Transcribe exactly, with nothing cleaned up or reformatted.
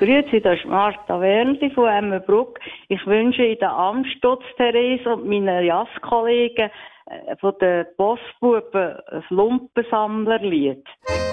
Grüezi, das ist Martha Wernli von Emmenbruck. Ich wünsche in der Amstutz, Therese, und meinen Jasskollegen äh, von den Bossbuben ein Lumpensammlerlied.